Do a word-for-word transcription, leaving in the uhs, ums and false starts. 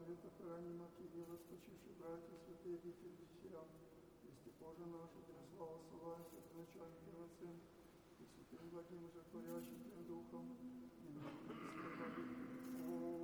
света хранима Кирилла, спочивши братья святые духи Христиан, Христе Боже нашу, Преслава Слава, Святоначальника на Сын, и святым благим же творящим Твоим Духом, и на веки